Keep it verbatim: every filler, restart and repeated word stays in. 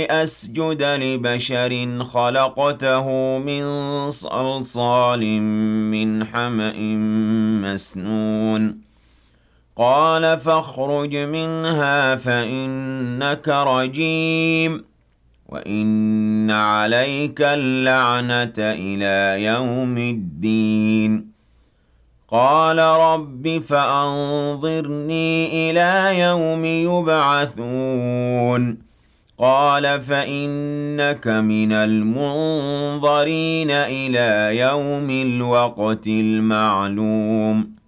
أسجد لبشر خلقته من صلصال من حمأ مسنون قال فاخرج منها فإنك رجيم وإن عليك اللعنة إلى يوم الدين قال رب فأنظرني إلى يوم يبعثون قال فإنك من المنظرين إلى يوم الوقت المعلوم